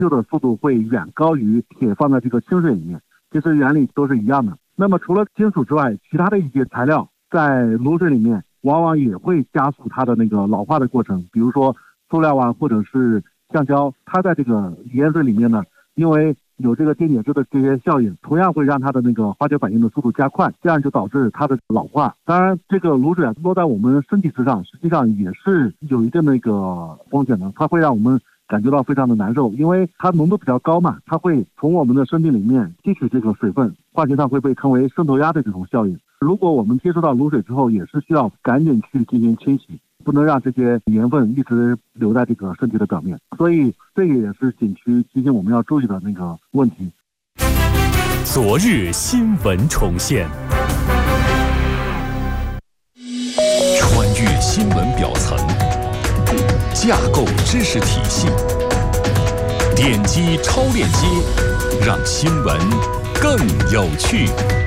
锈的速度会远高于铁放在这个清水里面，其实原理都是一样的。那么除了金属之外，其他的一些材料在卤水里面往往也会加速它的那个老化的过程，比如说塑料啊，或者是橡胶，它在这个盐水里面呢，因为有这个电解质的这些效应，同样会让它的那个化学反应的速度加快，这样就导致它的老化。当然，这个卤水落在我们身体之上，实际上也是有一定的那个风险的，它会让我们感觉到非常的难受，因为它浓度比较高嘛，它会从我们的身体里面吸取这个水分，化学上会被称为渗透压的这种效应。如果我们接触到卤水之后，也是需要赶紧去进行清洗，不能让这些盐分一直留在这个身体的表面，所以这个也是景区提醒我们要注意的那个问题。 昨日新闻重现， 穿越新闻表层，架构知识体系，点击超链接，让新闻更有趣。